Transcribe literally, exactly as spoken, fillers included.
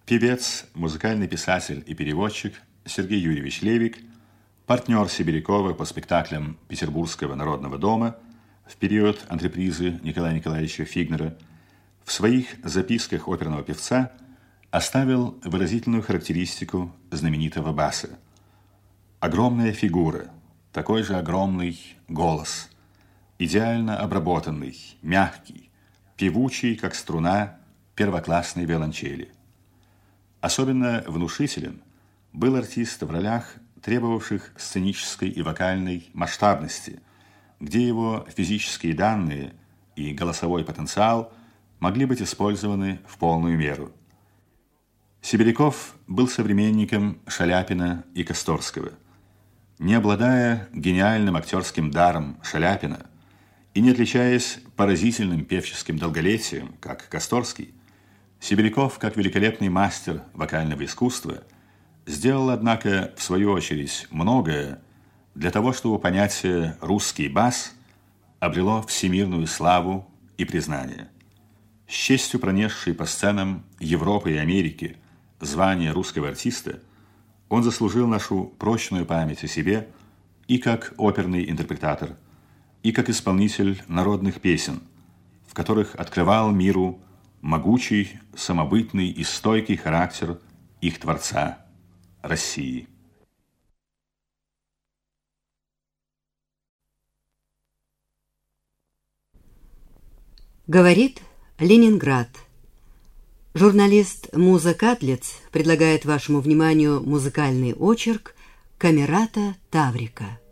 Певец, музыкальный писатель и переводчик Сергей Юрьевич Левик, партнер Сибирякова по спектаклям Петербургского народного дома в период антрепризы Николая Николаевича Фигнера, в своих записках оперного певца оставил выразительную характеристику знаменитого баса. Огромная фигура, такой же огромный голос, идеально обработанный, мягкий, певучий, как струна первоклассной виолончели. Особенно внушителен был артист в ролях, требовавших сценической и вокальной масштабности, где его физические данные и голосовой потенциал могли быть использованы в полную меру. Сибиряков был современником Шаляпина и Косторского. Не обладая гениальным актерским даром Шаляпина и не отличаясь поразительным певческим долголетием, как Косторский, Сибиряков, как великолепный мастер вокального искусства, сделал, однако, в свою очередь, многое для того, чтобы понятие «русский бас» обрело всемирную славу и признание. С честью пронесший по сценам Европы и Америки звание русского артиста, он заслужил нашу прочную память о себе и как оперный интерпретатор, и как исполнитель народных песен, в которых открывал миру могучий, самобытный и стойкий характер их творца – России. Говорит Ленинград. Журналист Муза Катлец предлагает вашему вниманию музыкальный очерк Камерата Таврика.